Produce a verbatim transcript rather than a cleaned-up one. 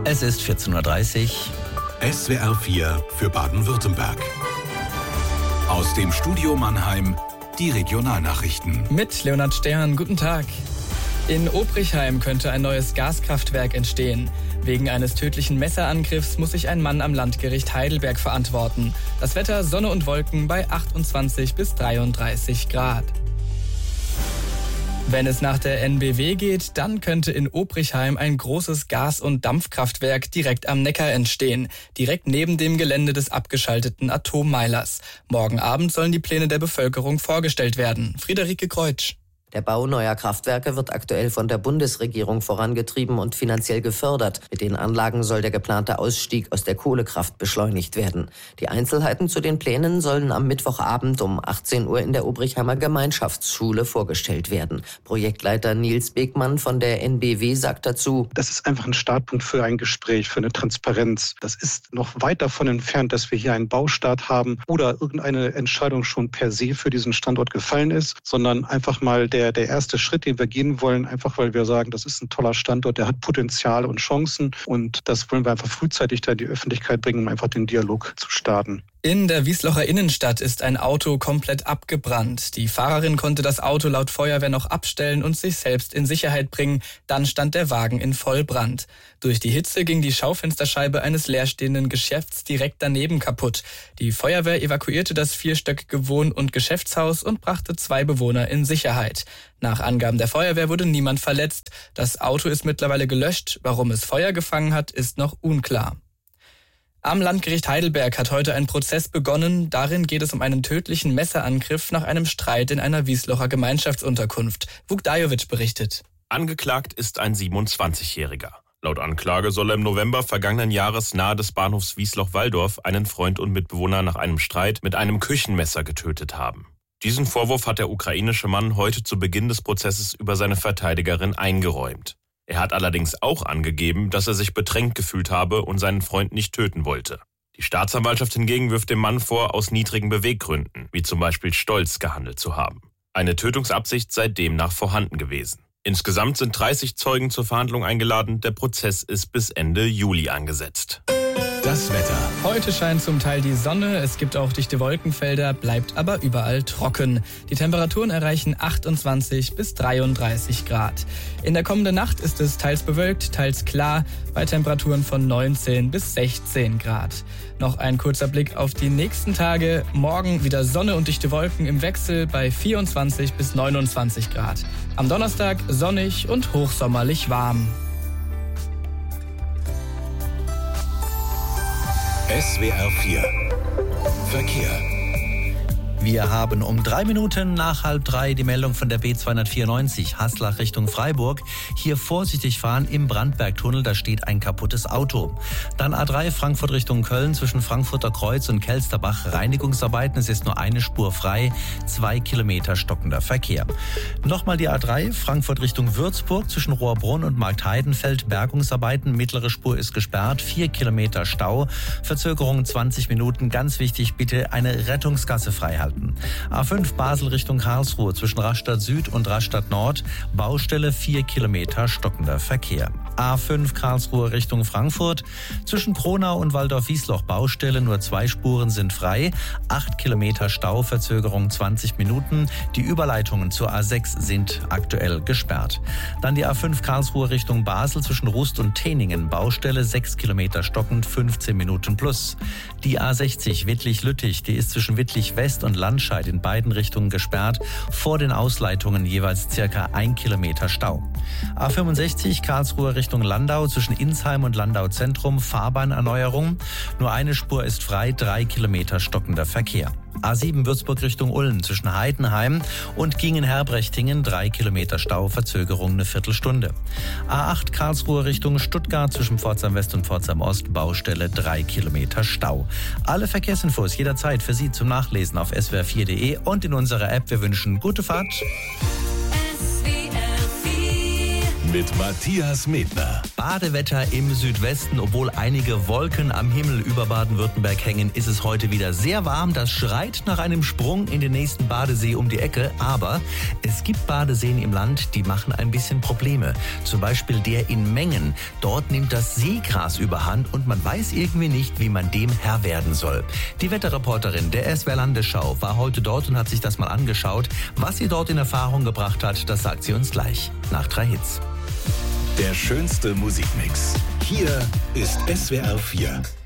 Es ist vierzehn Uhr dreißig. S W R vier für Baden-Württemberg. Aus dem Studio Mannheim die Regionalnachrichten. Mit Leonhard Stern, guten Tag. In Obrichheim könnte ein neues Gaskraftwerk entstehen. Wegen eines tödlichen Messerangriffs muss sich ein Mann am Landgericht Heidelberg verantworten. Das Wetter, Sonne und Wolken bei achtundzwanzig bis dreiunddreißig Grad. Wenn es nach der N B W geht, dann könnte in Obrichheim ein großes Gas- und Dampfkraftwerk direkt am Neckar entstehen, direkt neben dem Gelände des abgeschalteten Atommeilers. Morgen Abend sollen die Pläne der Bevölkerung vorgestellt werden. Friederike Kreutsch. Der Bau neuer Kraftwerke wird aktuell von der Bundesregierung vorangetrieben und finanziell gefördert. Mit den Anlagen soll der geplante Ausstieg aus der Kohlekraft beschleunigt werden. Die Einzelheiten zu den Plänen sollen am Mittwochabend um achtzehn Uhr in der Obrichheimer Gemeinschaftsschule vorgestellt werden. Projektleiter Nils Begmann von der N B W sagt dazu: Das ist einfach ein Startpunkt für ein Gespräch, für eine Transparenz. Das ist noch weit davon entfernt, dass wir hier einen Baustart haben oder irgendeine Entscheidung schon per se für diesen Standort gefallen ist, sondern einfach mal der Der, der erste Schritt, den wir gehen wollen, einfach weil wir sagen, das ist ein toller Standort, der hat Potenzial und Chancen und das wollen wir einfach frühzeitig da in die Öffentlichkeit bringen, um einfach den Dialog zu starten. In der Wieslocher Innenstadt ist ein Auto komplett abgebrannt. Die Fahrerin konnte das Auto laut Feuerwehr noch abstellen und sich selbst in Sicherheit bringen. Dann stand der Wagen in Vollbrand. Durch die Hitze ging die Schaufensterscheibe eines leerstehenden Geschäfts direkt daneben kaputt. Die Feuerwehr evakuierte das vierstöckige Wohn- und Geschäftshaus und brachte zwei Bewohner in Sicherheit. Nach Angaben der Feuerwehr wurde niemand verletzt. Das Auto ist mittlerweile gelöscht. Warum es Feuer gefangen hat, ist noch unklar. Am Landgericht Heidelberg hat heute ein Prozess begonnen. Darin geht es um einen tödlichen Messerangriff nach einem Streit in einer Wieslocher Gemeinschaftsunterkunft. Vukdajovic berichtet. Angeklagt ist ein siebenundzwanzigjähriger. Laut Anklage soll er im November vergangenen Jahres nahe des Bahnhofs Wiesloch-Walldorf einen Freund und Mitbewohner nach einem Streit mit einem Küchenmesser getötet haben. Diesen Vorwurf hat der ukrainische Mann heute zu Beginn des Prozesses über seine Verteidigerin eingeräumt. Er hat allerdings auch angegeben, dass er sich bedrängt gefühlt habe und seinen Freund nicht töten wollte. Die Staatsanwaltschaft hingegen wirft dem Mann vor, aus niedrigen Beweggründen, wie zum Beispiel Stolz, gehandelt zu haben. Eine Tötungsabsicht sei demnach vorhanden gewesen. Insgesamt sind dreißig Zeugen zur Verhandlung eingeladen. Der Prozess ist bis Ende Juli angesetzt. Das Wetter. Heute scheint zum Teil die Sonne, es gibt auch dichte Wolkenfelder, bleibt aber überall trocken. Die Temperaturen erreichen achtundzwanzig bis dreiunddreißig Grad. In der kommenden Nacht ist es teils bewölkt, teils klar, bei Temperaturen von neunzehn bis sechzehn Grad. Noch ein kurzer Blick auf die nächsten Tage. Morgen wieder Sonne und dichte Wolken im Wechsel bei vierundzwanzig bis neunundzwanzig Grad. Am Donnerstag sonnig und hochsommerlich warm. S W R vier Verkehr. Wir haben um drei Minuten nach halb drei die Meldung von der B zweihundertvierundneunzig Haslach Richtung Freiburg. Hier vorsichtig fahren im Brandbergtunnel, da steht ein kaputtes Auto. Dann A drei Frankfurt Richtung Köln zwischen Frankfurter Kreuz und Kelsterbach. Reinigungsarbeiten, es ist nur eine Spur frei, zwei Kilometer stockender Verkehr. Nochmal die A drei Frankfurt Richtung Würzburg zwischen Rohrbrunn und Marktheidenfeld. Bergungsarbeiten, mittlere Spur ist gesperrt, vier Kilometer Stau. Verzögerung zwanzig Minuten. Ganz wichtig, bitte eine Rettungsgasse frei halten. A fünf Basel Richtung Karlsruhe zwischen Rastatt Süd und Rastatt Nord. Baustelle vier Kilometer stockender Verkehr. A fünf Karlsruhe Richtung Frankfurt zwischen Kronau und Walldorf-Wiesloch Baustelle. Nur zwei Spuren sind frei. acht Kilometer Stau, Verzögerung zwanzig Minuten. Die Überleitungen zur A sechs sind aktuell gesperrt. Dann die A fünf Karlsruhe Richtung Basel zwischen Rust und Teningen. Baustelle sechs Kilometer stockend, fünfzehn Minuten plus. Die A sechzig Wittlich-Lüttich, die ist zwischen Wittlich West und Landscheid in beiden Richtungen gesperrt. Vor den Ausleitungen jeweils circa ein Kilometer Stau. A fünfundsechzig Karlsruhe Richtung Landau zwischen Insheim und Landau Zentrum. Fahrbahnerneuerung. Nur eine Spur ist frei, drei Kilometer stockender Verkehr. A sieben Würzburg Richtung Ulm zwischen Heidenheim und Gingen-Herbrechtingen. Drei Kilometer Stau, Verzögerung eine Viertelstunde. A acht Karlsruhe Richtung Stuttgart zwischen Pforzheim West und Pforzheim Ost. Baustelle drei Kilometer Stau. Alle Verkehrsinfos jederzeit für Sie zum Nachlesen auf s w r vier punkt d e und in unserer App. Wir wünschen gute Fahrt. Mit Matthias Medner. Badewetter im Südwesten. Obwohl einige Wolken am Himmel über Baden-Württemberg hängen, ist es heute wieder sehr warm. Das schreit nach einem Sprung in den nächsten Badesee um die Ecke. Aber es gibt Badeseen im Land, die machen ein bisschen Probleme. Zum Beispiel der in Mengen. Dort nimmt das Seegras überhand und man weiß irgendwie nicht, wie man dem Herr werden soll. Die Wetterreporterin der S W R Landesschau war heute dort und hat sich das mal angeschaut. Was sie dort in Erfahrung gebracht hat, das sagt sie uns gleich. Nach drei Hits. Der schönste Musikmix. Hier ist S W R vier.